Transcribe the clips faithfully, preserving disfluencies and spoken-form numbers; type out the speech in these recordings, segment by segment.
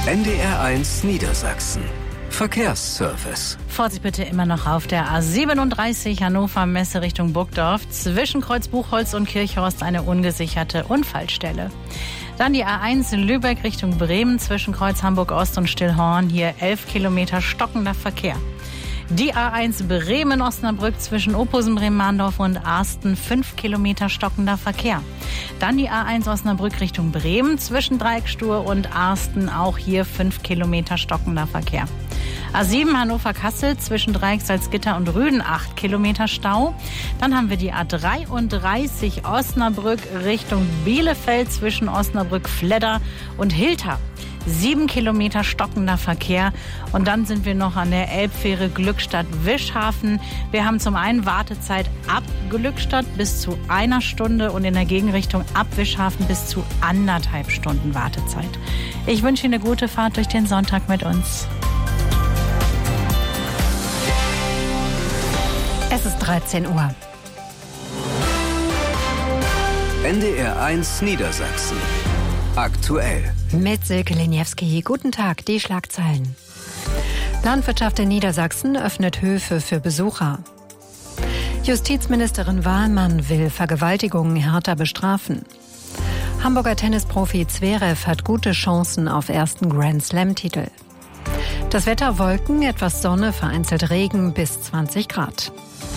N D R eins Niedersachsen. Verkehrsservice. Vorsicht bitte immer noch auf der A siebenunddreißig Hannover Messe Richtung Burgdorf. Zwischen Kreuz Buchholz und Kirchhorst eine ungesicherte Unfallstelle. Dann die A eins in Lübeck Richtung Bremen zwischen Kreuz Hamburg Ost und Stillhorn. Hier elf Kilometer stockender Verkehr. Die A eins Bremen-Osnabrück zwischen Ophusen, Bremen-Mahndorf und Arsten, fünf Kilometer stockender Verkehr. Dann die A eins Osnabrück Richtung Bremen zwischen Dreieckstuhe und Arsten, auch hier fünf Kilometer stockender Verkehr. A sieben Hannover-Kassel zwischen Dreieck, Salzgitter und Rüden, acht Kilometer Stau. Dann haben wir die A dreiunddreißig Osnabrück Richtung Bielefeld zwischen Osnabrück-Fledder und Hilter. Sieben Kilometer stockender Verkehr. Und dann sind wir noch an der Elbfähre Glückstadt-Wischhafen. Wir haben zum einen Wartezeit ab Glückstadt bis zu einer Stunde und in der Gegenrichtung ab Wischhafen bis zu anderthalb Stunden Wartezeit. Ich wünsche Ihnen eine gute Fahrt durch den Sonntag mit uns. Es ist dreizehn Uhr. N D R eins Niedersachsen. Aktuell. Mit Silke Leniewski. Guten Tag, die Schlagzeilen. Landwirtschaft in Niedersachsen öffnet Höfe für Besucher. Justizministerin Wahlmann will Vergewaltigungen härter bestrafen. Hamburger Tennisprofi Zverev hat gute Chancen auf ersten Grand-Slam-Titel. Das Wetter: Wolken, etwas Sonne, vereinzelt Regen bis zwanzig Grad.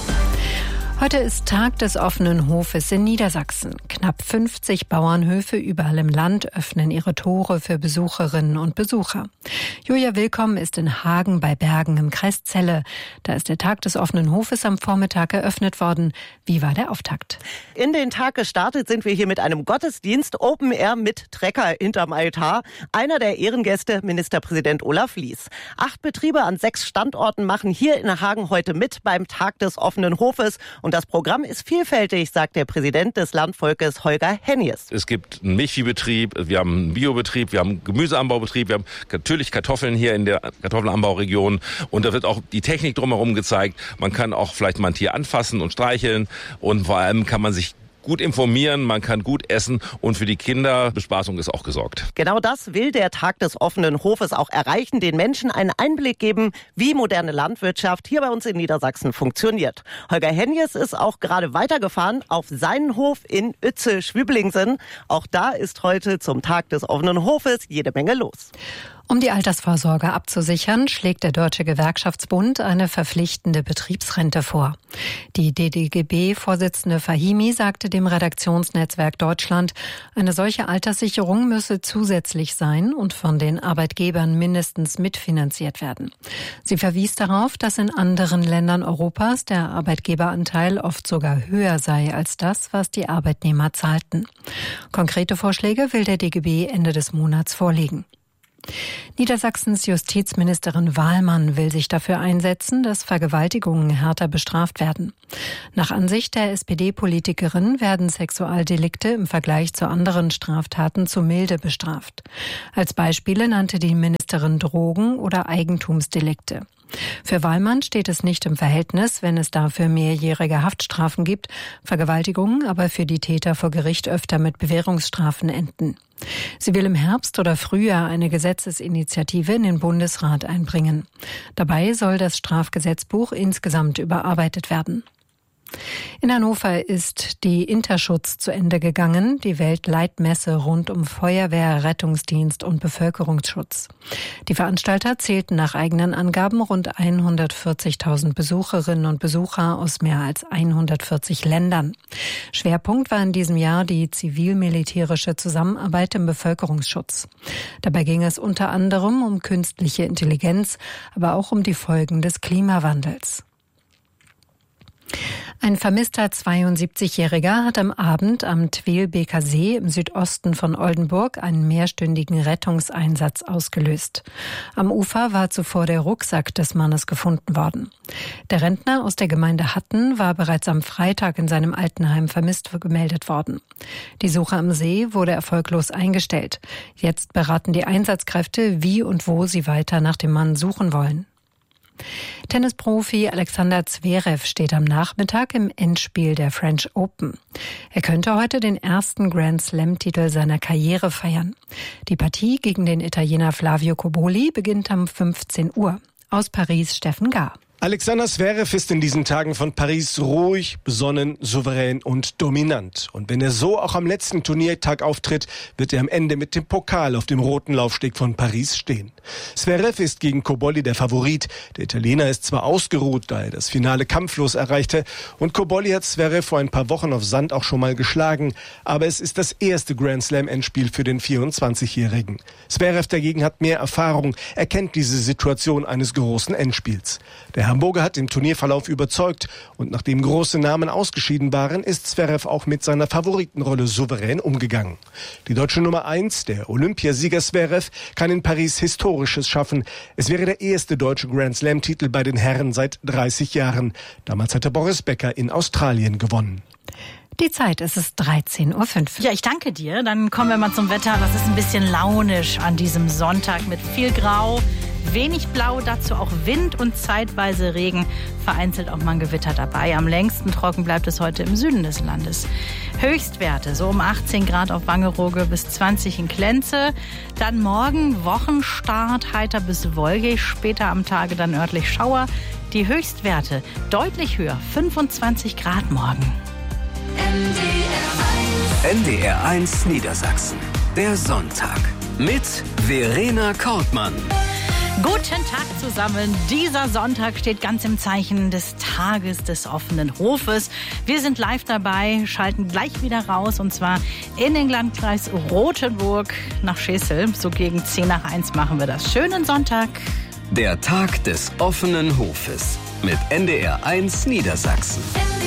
Heute ist Tag des offenen Hofes in Niedersachsen. Knapp fünfzig Bauernhöfe überall im Land öffnen ihre Tore für Besucherinnen und Besucher. Julia Willkomm ist in Hagen bei Bergen im Kreis Celle. Da ist der Tag des offenen Hofes am Vormittag eröffnet worden. Wie war der Auftakt? In den Tag gestartet sind wir hier mit einem Gottesdienst, Open Air mit Trecker hinterm Altar. Einer der Ehrengäste, Ministerpräsident Olaf Lies. Acht Betriebe an sechs Standorten machen hier in Hagen heute mit beim Tag des offenen Hofes. Und das Programm ist vielfältig, sagt der Präsident des Landvolkes Holger Hennies. Es gibt einen Milchviehbetrieb, wir haben einen Biobetrieb, wir haben einen Gemüseanbaubetrieb, wir haben natürlich Kartoffeln hier in der Kartoffelanbauregion. Und da wird auch die Technik drumherum gezeigt. Man kann auch vielleicht mal ein Tier anfassen und streicheln. Und vor allem kann man sich gut informieren, man kann gut essen und für die Kinderbespaßung ist auch gesorgt. Genau das will der Tag des offenen Hofes auch erreichen, den Menschen einen Einblick geben, wie moderne Landwirtschaft hier bei uns in Niedersachsen funktioniert. Holger Hennies ist auch gerade weitergefahren auf seinen Hof in Uetze-Schwiblingsen. Auch da ist heute zum Tag des offenen Hofes jede Menge los. Um die Altersvorsorge abzusichern, schlägt der Deutsche Gewerkschaftsbund eine verpflichtende Betriebsrente vor. Die D D G B-Vorsitzende Fahimi sagte dem Redaktionsnetzwerk Deutschland, eine solche Alterssicherung müsse zusätzlich sein und von den Arbeitgebern mindestens mitfinanziert werden. Sie verwies darauf, dass in anderen Ländern Europas der Arbeitgeberanteil oft sogar höher sei als das, was die Arbeitnehmer zahlten. Konkrete Vorschläge will der D G B Ende des Monats vorlegen. Niedersachsens Justizministerin Wahlmann will sich dafür einsetzen, dass Vergewaltigungen härter bestraft werden. Nach Ansicht der S P D-Politikerin werden Sexualdelikte im Vergleich zu anderen Straftaten zu milde bestraft. Als Beispiele nannte die Ministerin Drogen- oder Eigentumsdelikte. Für Wahlmann steht es nicht im Verhältnis, wenn es dafür mehrjährige Haftstrafen gibt, Vergewaltigungen aber für die Täter vor Gericht öfter mit Bewährungsstrafen enden. Sie will im Herbst oder Frühjahr eine Gesetzesinitiative in den Bundesrat einbringen. Dabei soll das Strafgesetzbuch insgesamt überarbeitet werden. In Hannover ist die Interschutz zu Ende gegangen, die Weltleitmesse rund um Feuerwehr, Rettungsdienst und Bevölkerungsschutz. Die Veranstalter zählten nach eigenen Angaben rund hundertvierzigtausend Besucherinnen und Besucher aus mehr als hundertvierzig Ländern. Schwerpunkt war in diesem Jahr die zivil-militärische Zusammenarbeit im Bevölkerungsschutz. Dabei ging es unter anderem um künstliche Intelligenz, aber auch um die Folgen des Klimawandels. Ein vermisster zweiundsiebzigjähriger hat am Abend am Twelbeker See im Südosten von Oldenburg einen mehrstündigen Rettungseinsatz ausgelöst. Am Ufer war zuvor der Rucksack des Mannes gefunden worden. Der Rentner aus der Gemeinde Hatten war bereits am Freitag in seinem Altenheim vermisst gemeldet worden. Die Suche am See wurde erfolglos eingestellt. Jetzt beraten die Einsatzkräfte, wie und wo sie weiter nach dem Mann suchen wollen. Tennisprofi Alexander Zverev steht am Nachmittag im Endspiel der French Open. Er könnte heute den ersten Grand-Slam-Titel seiner Karriere feiern. Die Partie gegen den Italiener Flavio Cobolli beginnt um fünfzehn Uhr. Aus Paris Steffen Gahr. Alexander Zverev ist in diesen Tagen von Paris ruhig, besonnen, souverän und dominant. Und wenn er so auch am letzten Turniertag auftritt, wird er am Ende mit dem Pokal auf dem roten Laufsteg von Paris stehen. Zverev ist gegen Cobolli der Favorit. Der Italiener ist zwar ausgeruht, da er das Finale kampflos erreichte. Und Cobolli hat Zverev vor ein paar Wochen auf Sand auch schon mal geschlagen. Aber es ist das erste Grand-Slam-Endspiel für den vierundzwanzigjährigen. Zverev dagegen hat mehr Erfahrung. Er kennt diese Situation eines großen Endspiels. Der Hamburger hat im Turnierverlauf überzeugt und nachdem große Namen ausgeschieden waren, ist Zverev auch mit seiner Favoritenrolle souverän umgegangen. Die deutsche Nummer eins, der Olympiasieger Zverev, kann in Paris Historisches schaffen. Es wäre der erste deutsche Grand-Slam-Titel bei den Herren seit dreißig Jahren. Damals hatte Boris Becker in Australien gewonnen. Die Zeit, es ist dreizehn Uhr fünf. Ja, ich danke dir. Dann kommen wir mal zum Wetter. Das ist ein bisschen launisch an diesem Sonntag mit viel Grau, wenig Blau, dazu auch Wind und zeitweise Regen. Vereinzelt auch mal ein Gewitter dabei. Am längsten trocken bleibt es heute im Süden des Landes. Höchstwerte so um achtzehn Grad auf Wangerooge bis zwanzig in Klenze. Dann morgen Wochenstart, heiter bis wolkig. Später am Tage dann örtlich Schauer. Die Höchstwerte deutlich höher, fünfundzwanzig Grad morgen. N D R eins Niedersachsen. Der Sonntag mit Verena Kortmann. Guten Tag zusammen. Dieser Sonntag steht ganz im Zeichen des Tages des offenen Hofes. Wir sind live dabei, schalten gleich wieder raus und zwar in den Landkreis Rothenburg nach Schesel. So gegen zehn nach eins machen wir das. Schönen Sonntag. Der Tag des offenen Hofes mit N D R eins Niedersachsen.